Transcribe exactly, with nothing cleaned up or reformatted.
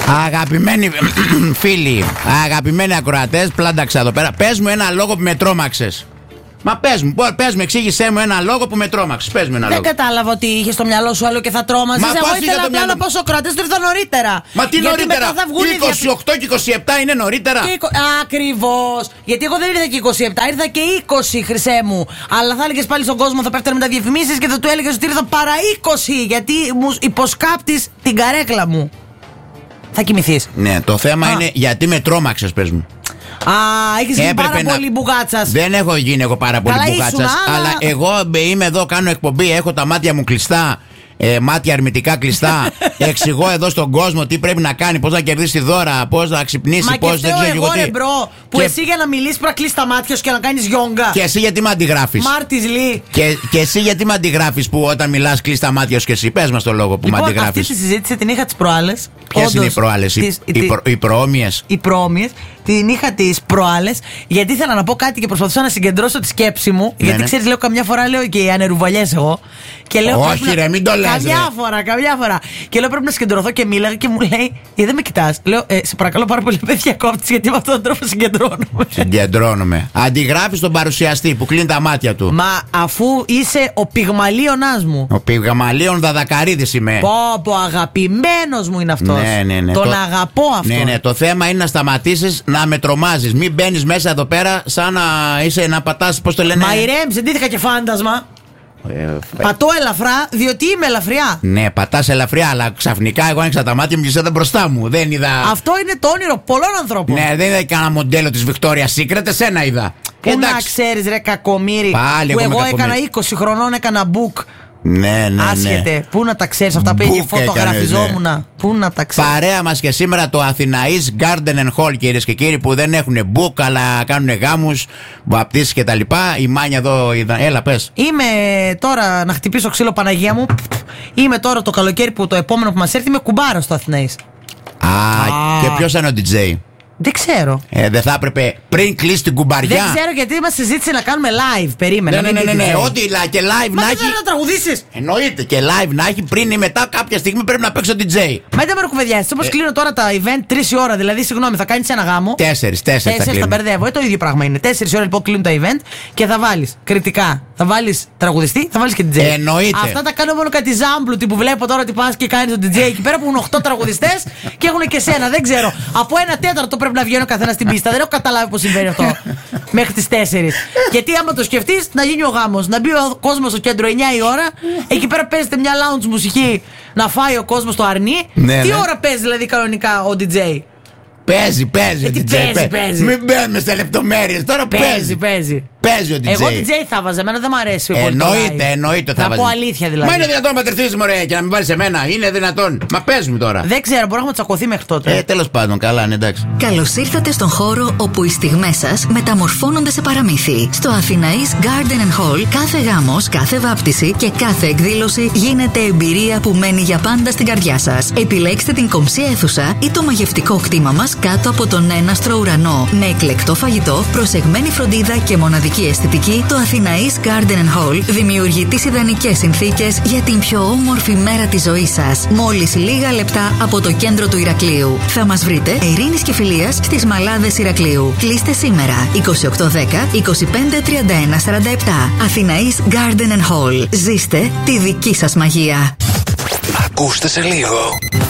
Αγαπημένοι φίλοι, αγαπημένοι ακροατές, πλάνταξα εδώ πέρα. Πες μου ένα λόγο που με τρόμαξες. Μα πες μου, πες μου, εξήγησέ μου ένα λόγο που με τρόμαξες. Πες μου ένα Δεν λόγο. Δεν κατάλαβα ότι είχε στο μυαλό σου άλλο και θα τρόμαζες. Εγώ ήθελα απλά να πω στο κρατές του ήρθα νωρίτερα. Μα τι γιατί νωρίτερα, είκοσι οκτώ και είκοσι επτά είναι νωρίτερα. Και... Ακριβώς. Γιατί εγώ δεν ήρθα και είκοσι επτά, ήρθα και είκοσι, χρυσέ μου. Αλλά θα έλεγες πάλι στον κόσμο, θα πέφτανε με τα διαφημίσεις και θα του έλεγες ότι ήρθα παρά είκοσι. Γιατί μου υποσκάπτεις την καρέκλα μου. Θα κοιμηθείς. Ναι, το θέμα Α. είναι γιατί με τρόμαξες, πες μου. Α, έχεις γίνει πάρα να... πολύ μπουγάτσας. Δεν έχω γίνει εγώ πάρα πολύ μπουγάτσας. Αλλά... αλλά εγώ είμαι εδώ, κάνω εκπομπή, έχω τα μάτια μου κλειστά. Ε, μάτια αρνητικά κλειστά. Εξηγώ εδώ στον κόσμο τι πρέπει να κάνει, πώς να κερδίσει δώρα, πώς να ξυπνήσει, πώς δεν ξέρω εγώ τι. Μπρο, που και... εσύ για να μιλήσεις πρέπει να κλείσεις τα μάτια σου και να κάνεις γιόγκα. Και εσύ γιατί με αντιγράφεις. Μάρτης Λί. Και, και εσύ γιατί με αντιγράφεις που όταν μιλάς κλείσεις τα μάτια σου και εσύ. Πες μας το λόγο που λοιπόν, με αντιγράφεις. Αυτή τη συζήτηση την είχα τις προάλλες. Ποιες είναι οι προάλλες, οι, οι, οι, προ, οι προόμοιες. Οι προόμοιες. Την είχα τις προάλλες γιατί ήθελα να πω κάτι και προσπαθούσα να συγκεντρώσω τη σκέψη μου. Ναι, γιατί ναι. ξέρεις, λέω καμιά φορά λέω και οι ανερουβαλιές εγώ. Και λέω, όχι, ρε, να... μην το λες. Καμιά ρε. φορά, καμιά φορά. Και λέω πρέπει να συγκεντρωθώ και μίλαγα και μου λέει, ε, δεν με κοιτάς. Λέω, ε, σε παρακαλώ πάρα πολύ, με διακόπτεις γιατί με αυτόν τον τρόπο συγκεντρώνομαι. Συγκεντρώνομαι. Αντιγράφεις τον παρουσιαστή που κλείνει τα μάτια του. Μα αφού είσαι ο πυγμαλίωνας μου. Ο πυγμαλίων Δαδακαρίδης είμαι. Πω, πω, αγαπημένος μου είναι αυτός. Ναι, ναι, ναι. Τον το... αγαπώ αυτόν. Ναι, ναι. Το θέμα είναι να σταματήσεις να με τρομάζεις. Μην μπαίνεις μέσα εδώ πέρα σαν να είσαι να πατάς, πώς το λένε. Μα ηρέμησε, ντύθηκα και φάντασμα. Ε, Πατώ ελαφρά, διότι είμαι ελαφριά. Ναι, πατάς ελαφριά, αλλά ξαφνικά εγώ άνοιξα τα μάτια μου και είσαι μπροστά μου. Δεν είδα. Αυτό είναι το όνειρο πολλών ανθρώπων. Ναι, δεν είδα κανένα μοντέλο της Victoria's Secret, εσένα είδα. Πού εντάξει. Να ξέρεις, ρε κακομοίρη. Πάλι που εγώ κακομύρι. Έκανα είκοσι χρονών, έκανα book. Ναι, ναι, άσχετε. Ναι. Πού να τα ξέρεις αυτά που είχε φωτογραφιζόμουν. Ναι. Πού να τα ξέρεις. Παρέα μας και σήμερα το Αθηναής Garden and Hall, κυρίες και κύριοι, που δεν έχουν book αλλά κάνουν γάμους, βαπτίσεις και τα λοιπά. Η Μάνια εδώ, έλα πες. Είμαι τώρα να χτυπήσω ξύλο, Παναγία μου. Είμαι τώρα το καλοκαίρι που το επόμενο που μας έρθει με κουμπάρα στο Αθηναής. Α, Α. Και ποιος είναι ο ντι τζέι. Δεν ξέρω. Ε, δεν θα έπρεπε πριν κλείσει την κουμπαριά. Δεν ξέρω γιατί μας συζήτησε να κάνουμε live. Περίμενα. Ναι, ναι, ναι, ναι, ναι. Ό,τι και live Μα να δεν έχει. θέλω να τραγουδήσεις. Εννοείται και live να έχει πριν ή μετά κάποια στιγμή πρέπει να παίξει ο ντι τζέι. Μα δεν με ροκουβεδιάσεις. Όπως ε... κλείνω τώρα τα event τρεις η ώρα. Δηλαδή, συγγνώμη, θα κάνεις ένα γάμο. Τέσσερις, τέσσερις. Τέσσερις θα μπερδεύω. Ε, το ίδιο πράγμα είναι. Τέσσερις ώρα λοιπόν κλείνουν τα event και θα βάλεις κριτικά. Θα βάλεις τραγουδιστή, θα βάλεις και ντι τζέι. Εννοείται. Αυτά τα κάνω μόνο κάτι ζάμπλου που βλέπω τώρα ότι πας και κάνεις τον ντι τζέι εκεί πέρα που έχουν οκτώ τραγουδιστές και έχουν και σένα. Δεν ξέρω. Από ένα τέταρτο πρέπει να βγαίνει ο καθένας στην πίστα. Δεν έχω καταλάβει πώς συμβαίνει αυτό. Μέχρι τις τέσσερις. Γιατί άμα το σκεφτείς, να γίνει ο γάμος. Να μπει ο κόσμος στο κέντρο εννιά η ώρα. Εκεί πέρα παίζεται μια lounge μουσική. Να φάει ο κόσμος το αρνί. Ναι, Τι ναι. ώρα παίζει δηλαδή κανονικά ο ντι τζέι. Παίζει, παίζει. Ε, τι παίζει, παίζει. Μην μπαίνουμε σε λεπτομέρειες. Τώρα παίζει. Παίζει, παίζει. Παίζει ο ντι τζέι. Εγώ ντι τζέι θα βάζα, εμένα δεν μου αρέσει. Εννοείται, εννοείται θα βάζα. Να πω αλήθεια δηλαδή. Μα είναι δυνατόν να πατρευτείς μωρέ και να μην βάλεις εμένα. Είναι δυνατόν. Μα πες μου τώρα. Δεν ξέρω, μπορούμε να τσακωθεί μέχρι τότε. Ε, τέλος πάντων, καλά, ναι, εντάξει. Καλώς ήρθατε στον χώρο όπου οι στιγμές σας μεταμορφώνονται σε παραμύθι. Στο Αθηναής Garden and Hall, κάθε γάμος, κάθε βάπτιση και κάθε εκδήλωση γίνεται εμπειρία που μένει για πάντα στην καρδιά σας. Επιλέξτε την κομψή αίθουσα ή το μαγευτικό κτήμα μας κάτω από τον έναστρο ουρανό. Με εκλεκτό φαγητό, προσεγμένη φροντίδα και μοναδική αισθητική, το Αθηναής Garden and Hall δημιουργεί τις ιδανικές συνθήκες για την πιο όμορφη μέρα της ζωής σας. Μόλις λίγα λεπτά από το κέντρο του Ηρακλείου. Θα μας βρείτε Ειρήνης και Φιλίας στις Μαλάδες Ηρακλείου. Κλείστε σήμερα είκοσι οκτώ δέκα είκοσι πέντε τριάντα ένα σαράντα επτά. Αθηναής Garden and Hall. Ζήστε τη δική σας μαγεία. Ακούστε σε λίγο.